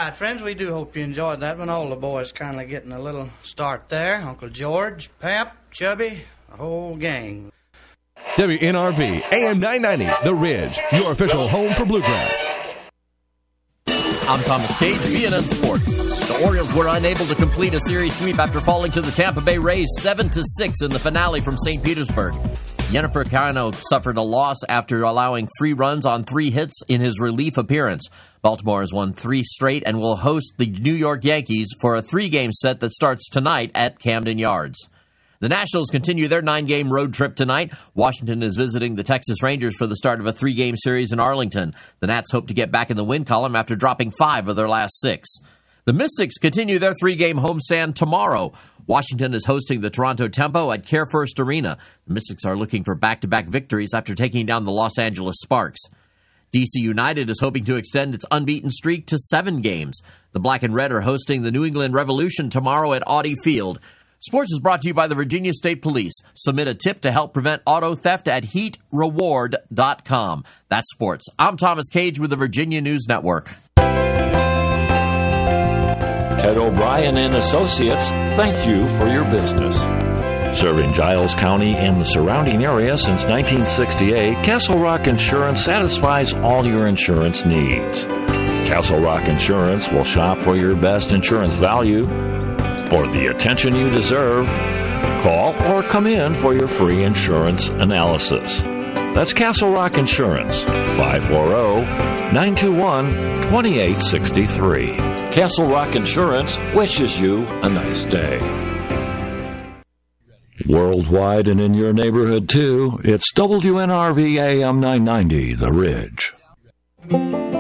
right, friends, we do hope you enjoyed that one. All the boys kind of getting a little start there. Uncle George, Pap, Chubby, the whole gang. WNRV, AM 990, The Ridge, your official home for Bluegrass. I'm Thomas Cage, BNN Sports. The Orioles were unable to complete a series sweep after falling to the Tampa Bay Rays 7-6 in the finale from St. Petersburg. Jennifer Cano suffered a loss after allowing 3 runs on 3 hits in his relief appearance. Baltimore has won 3 straight and will host the New York Yankees for a 3-game set that starts tonight at Camden Yards. The Nationals continue their 9-game road trip tonight. Washington is visiting the Texas Rangers for the start of a 3-game series in Arlington. The Nats hope to get back in the win column after dropping 5 of their last 6. The Mystics continue their 3-game homestand tomorrow. Washington is hosting the Toronto Tempo at Care First Arena. The Mystics are looking for back-to-back victories after taking down the Los Angeles Sparks. DC United is hoping to extend its unbeaten streak to 7 games. The Black and Red are hosting the New England Revolution tomorrow at Audi Field. Sports is brought to you by the Virginia State Police. Submit a tip to help prevent auto theft at heatreward.com. That's sports. I'm Thomas Cage with the Virginia News Network. Ted O'Brien and Associates, thank you for your business. Serving Giles County and the surrounding area since 1968, Castle Rock Insurance satisfies all your insurance needs. Castle Rock Insurance will shop for your best insurance value or the attention you deserve. Call or come in for your free insurance analysis. That's Castle Rock Insurance, 540-921-2863. Castle Rock Insurance wishes you a nice day. Worldwide and in your neighborhood, too, it's WNRV AM 990, The Ridge.